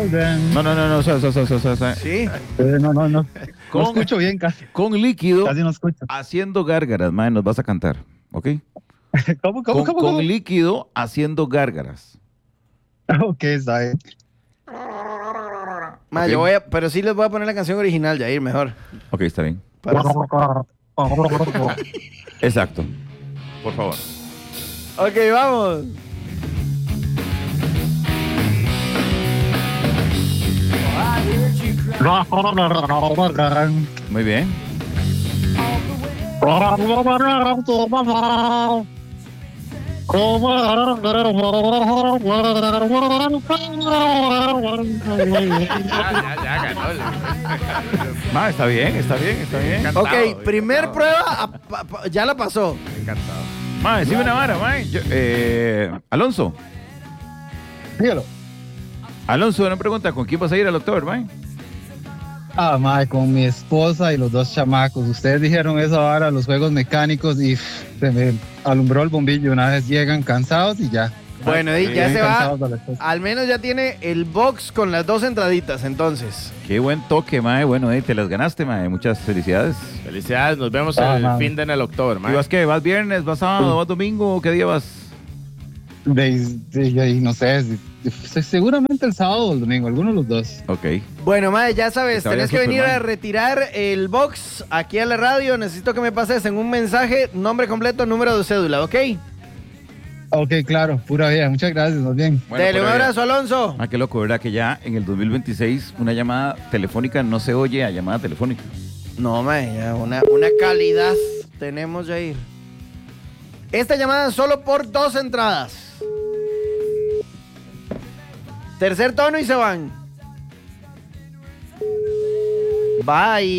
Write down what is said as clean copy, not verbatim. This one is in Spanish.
Sí. No. No Con, escucho bien, casi con líquido, no escucho. haciendo gárgaras, mae, nos vas a cantar, ¿ok? ¿Cómo? Con líquido, haciendo gárgaras. Ok, está bien. Ma, Ok. pero sí les voy a poner la canción original, Jair, mejor. Ok, está bien. Para- Exacto. Por favor. Ok, vamos. Muy bien. Ma, está bien, está bien, está bien. Ok, primer prueba, ya la pasó. Encantado. Ma, decime una vara, ma. Alonso. Dígalo. Alonso, una pregunta, ¿con quién vas a ir al doctor, ma? Mae, con mi esposa y los dos chamacos. Ustedes dijeron eso ahora, los juegos mecánicos, y se me alumbró el bombillo. Una vez llegan cansados y ya. Bueno, y ya Llegan se va. cansados a la esposa. Al menos ya tiene el box con las dos entraditas, entonces. Qué buen toque, ma. Bueno, te las ganaste, ma. Muchas felicidades. Felicidades, nos vemos Ah, el man. fin de en el octubre, ¿Y man. vas qué? ¿Vas viernes? ¿Vas sábado? ¿Vas domingo? ¿Qué día vas? No sé, seguramente el sábado o el domingo, alguno de los dos. Ok. Bueno, madre, ya sabes, Que te vaya tenés que venir Superman. a retirar el box aquí a la radio. Necesito que me pases en un mensaje, nombre completo, número de cédula, ¿ok? Ok, claro, pura vida. Muchas gracias, más bien. Dale, un por ahí. abrazo, Alonso. Ah, qué loco, ¿verdad? Que ya en el 2026 una llamada telefónica no se oye a llamada telefónica. No, madre, ya una calidad tenemos, Jair. Esta llamada solo por 2 entradas. Tercer tono y se van. Bye.